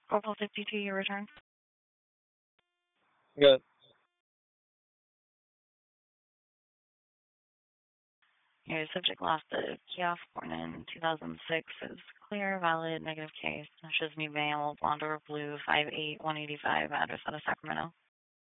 Corporal 52, your return. Good. Your subject lost the kiosk born in 2006 is clear, valid, negative case. Shows me male, blonde or blue, 5'8", 185, address out of Sacramento.